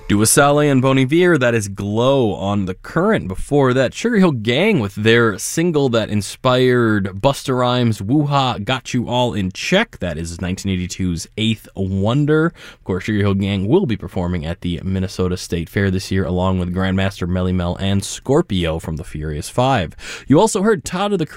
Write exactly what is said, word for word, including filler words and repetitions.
Dua Saleh and Bon Iver, that is Glow on The Current. Before that, Sugar Hill Gang with their single that inspired Busta Rhymes' Woo-Ha Got You All in Check. That is nineteen eighty-two's Eighth Wonder. Of course, Sugar Hill Gang will be performing at the Minnesota State Fair this year, along with Grandmaster Melly Mel and Scorpio from the Furious Five. You also heard Todd of the